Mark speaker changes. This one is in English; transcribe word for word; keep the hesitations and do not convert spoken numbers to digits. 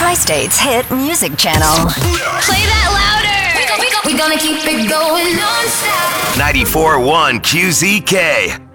Speaker 1: Tri-State's hit music channel.
Speaker 2: Play that louder. We, go, we, go, we gonna keep it going non-stop.
Speaker 3: ninety-four point one Q Z K.